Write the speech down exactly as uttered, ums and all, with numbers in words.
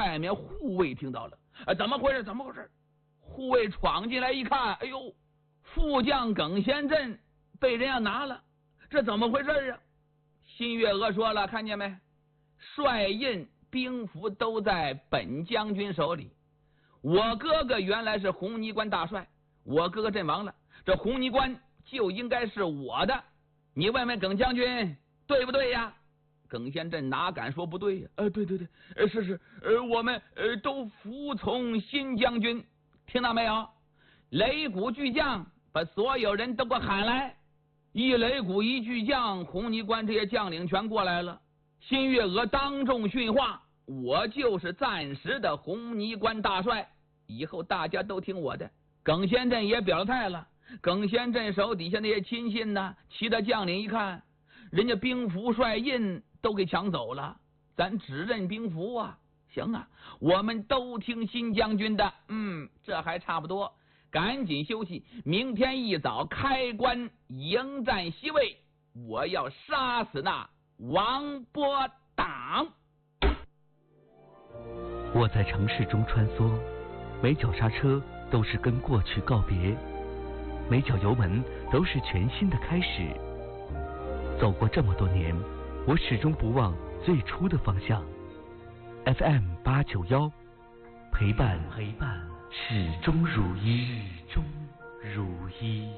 外面护卫听到了，呃，怎么回事？怎么回事？护卫闯进来一看，哎呦，副将耿贤镇被人家拿了，这怎么回事啊？新月娥说了，看见没？帅印兵符都在本将军手里。我哥哥原来是红泥关大帅，我哥哥阵亡了，这红泥关就应该是我的。你问问耿将军对不对呀？耿贤镇哪敢说不对呀？呃，对对对，呃，是是，呃，我们呃都服从新将军，听到没有？擂鼓巨将，把所有人都给我喊来。一擂鼓一巨将，红泥关这些将领全过来了。新月娥当众训话，我就是暂时的红泥关大帅，以后大家都听我的。耿贤镇也表态了，耿贤镇手底下那些亲信呢，其他将领一看，人家兵符帅印都给抢走了，咱只认兵符啊！行啊，我们都听新将军的。嗯，这还差不多，赶紧休息，明天一早开关迎战西魏，我要杀死那王波党。 我在城市中穿梭，每脚刹车都是跟过去告别，每脚油门都是全新的开始。走过这么多年，我始终不忘最初的方向。F M 八九幺，陪伴陪伴始终如一，始终如一。